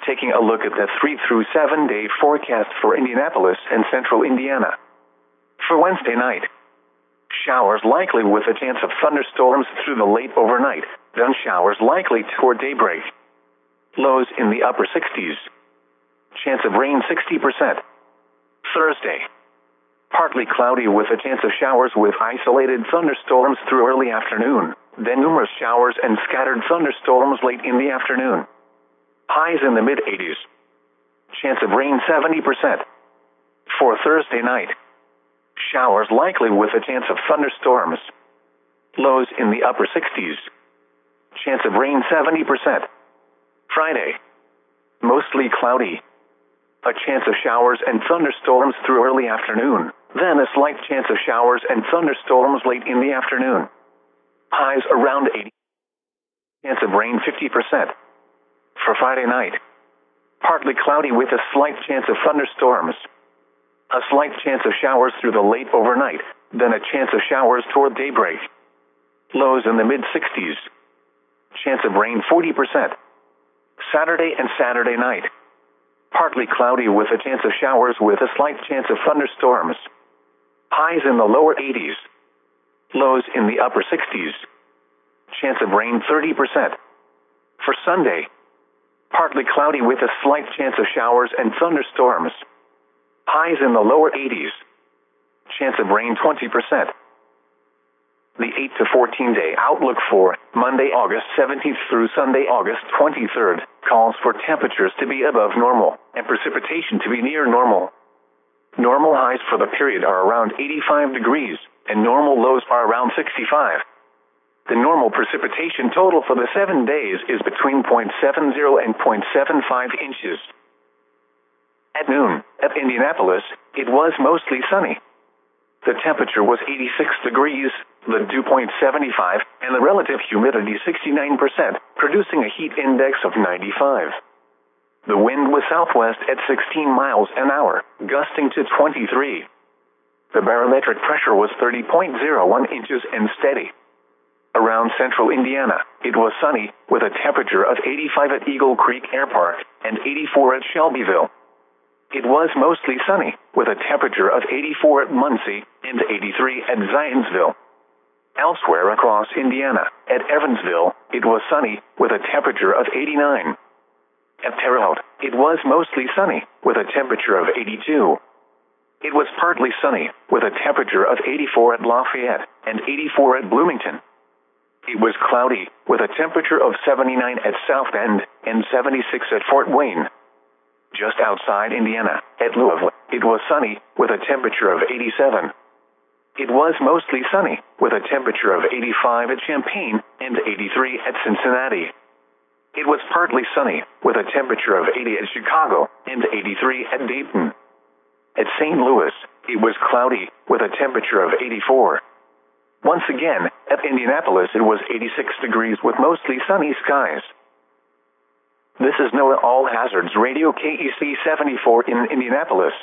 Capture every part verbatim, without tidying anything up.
Taking a look at the three through seven day forecast for Indianapolis and central Indiana. For Wednesday night, showers likely with a chance of thunderstorms through the late overnight, then showers likely toward daybreak. Lows in the upper sixties. Chance of rain sixty percent. Thursday, partly cloudy with a chance of showers with isolated thunderstorms through early afternoon, then numerous showers and scattered thunderstorms late in the afternoon. Highs in the mid-eighties. Chance of rain seventy percent. For Thursday night, showers likely with a chance of thunderstorms. Lows in the upper sixties. Chance of rain seventy percent. Friday, mostly cloudy. A chance of showers and thunderstorms through early afternoon, then a slight chance of showers and thunderstorms late in the afternoon. Highs around eighty. Chance of rain fifty percent. For Friday night, partly cloudy with a slight chance of thunderstorms. A slight chance of showers through the late overnight, then a chance of showers toward daybreak. Lows in the mid-sixties. Chance of rain forty percent. Saturday and Saturday night, partly cloudy with a chance of showers with a slight chance of thunderstorms. Highs in the lower eighties. Lows in the upper sixties. Chance of rain thirty percent. For Sunday, partly cloudy with a slight chance of showers and thunderstorms. Highs in the lower eighties. Chance of rain twenty percent. The eight to fourteen day outlook for Monday, August seventeenth through Sunday, August twenty-third, calls for temperatures to be above normal and precipitation to be near normal. Normal highs for the period are around eighty-five degrees, and normal lows are around sixty-five. The normal precipitation total for the seven days is between zero point seven zero and zero point seven five inches. At noon, at Indianapolis, it was mostly sunny. The temperature was eighty-six degrees, the dew point seventy-five, and the relative humidity sixty-nine percent, producing a heat index of ninety-five. The wind was southwest at sixteen miles an hour, gusting to twenty-three. The barometric pressure was thirty point zero one inches and steady. Around central Indiana, it was sunny, with a temperature of eighty-five at Eagle Creek Air Park and eighty-four at Shelbyville. It was mostly sunny, with a temperature of eighty-four at Muncie and eighty-three at Zionsville. Elsewhere across Indiana, at Evansville, it was sunny, with a temperature of eighty-nine. At Terre Haute, it was mostly sunny, with a temperature of eighty-two. It was partly sunny, with a temperature of eighty-four at Lafayette and eighty-four at Bloomington. It was cloudy, with a temperature of seventy-nine at South Bend and seventy-six at Fort Wayne. Just outside Indiana, at Louisville, it was sunny, with a temperature of eighty-seven. It was mostly sunny, with a temperature of eighty-five at Champaign and eighty-three at Cincinnati. It was partly sunny, with a temperature of eighty at Chicago and eighty-three at Dayton. At Saint Louis, it was cloudy, with a temperature of eighty-four. Once again, at Indianapolis it was eighty-six degrees with mostly sunny skies. This is NOAA All Hazards Radio K E C seventy-four in Indianapolis.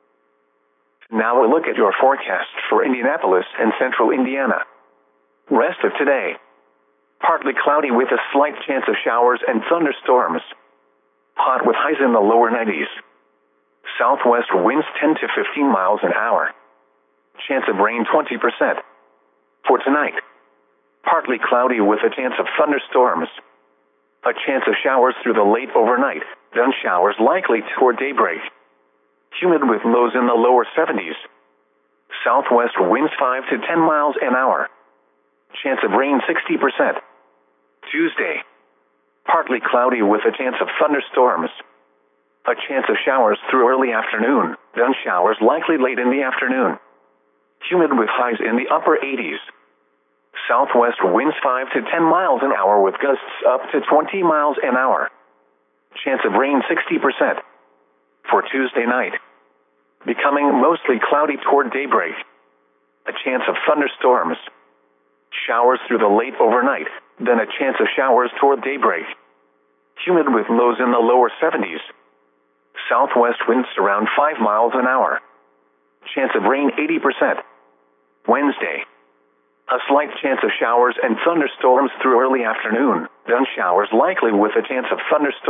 Now a look at your forecast for Indianapolis and central Indiana. Rest of today. Partly cloudy with a slight chance of showers and thunderstorms. Hot with highs in the lower nineties. Southwest winds ten to fifteen miles an hour. Chance of rain twenty percent. For tonight, partly cloudy with a chance of thunderstorms. A chance of showers through the late overnight, then showers likely toward daybreak. Humid with lows in the lower seventies. Southwest winds five to ten miles an hour. Chance of rain sixty percent. Tuesday, partly cloudy with a chance of thunderstorms. A chance of showers through early afternoon, then showers likely late in the afternoon. Humid with highs in the upper eighties. Southwest winds five to ten miles an hour with gusts up to twenty miles an hour. Chance of rain sixty percent. For Tuesday night, becoming mostly cloudy toward daybreak. A chance of thunderstorms. Showers through the late overnight, then a chance of showers toward daybreak. Humid with lows in the lower seventies. Southwest winds around five miles an hour. Chance of rain eighty percent. Wednesday, a slight chance of showers and thunderstorms through early afternoon, then showers likely with a chance of thunderstorms